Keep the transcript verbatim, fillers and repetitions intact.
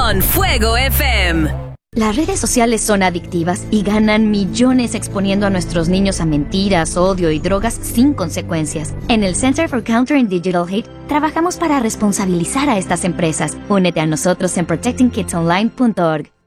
con Fuego F M. Las redes sociales son adictivas y ganan millones exponiendo a nuestros niños a mentiras, odio y drogas sin consecuencias. En el Center for Countering Digital Hate trabajamos para responsabilizar a estas empresas. Únete a nosotros en protecting kids online punto org.